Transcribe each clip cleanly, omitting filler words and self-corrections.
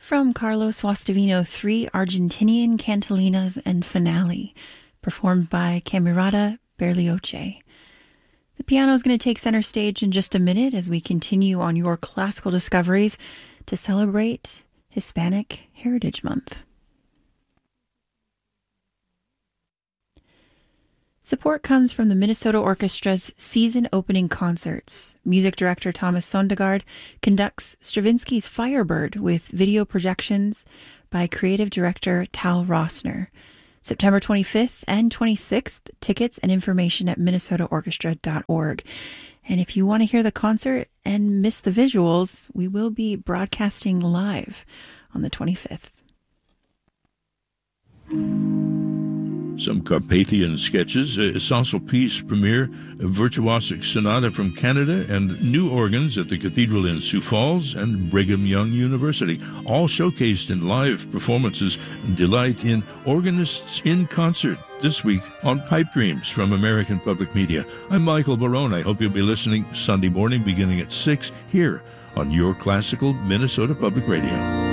From Carlos Guastavino, 3 Argentinian cantalinas and finale, performed by Camerata Berlioche. The piano is going to take center stage in just a minute as we continue on your classical discoveries to celebrate Hispanic Heritage Month. Support comes from the Minnesota Orchestra's season opening concerts. Music director Thomas Sondergaard conducts Stravinsky's Firebird with video projections by creative director Tal Rossner. September 25th and 26th, tickets and information at minnesotaorchestra.org. And if you want to hear the concert and miss the visuals, we will be broadcasting live on the 25th. Some Carpathian sketches, a Sassel Piece premiere, a virtuosic sonata from Canada, and new organs at the Cathedral in Sioux Falls and Brigham Young University, all showcased in live performances. Delight in Organists in Concert this week on Pipe Dreams from American Public Media. I'm Michael Barone. I hope you'll be listening Sunday morning beginning at 6 here on your classical Minnesota Public Radio.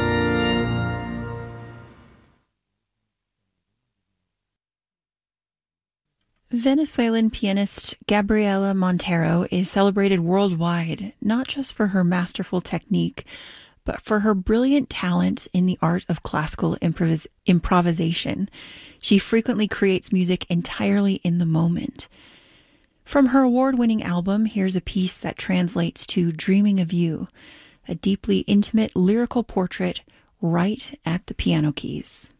Venezuelan pianist Gabriela Montero is celebrated worldwide, not just for her masterful technique, but for her brilliant talent in the art of classical improvisation. She frequently creates music entirely in the moment. From her award-winning album, here's a piece that translates to Dreaming of You, a deeply intimate lyrical portrait right at the piano keys.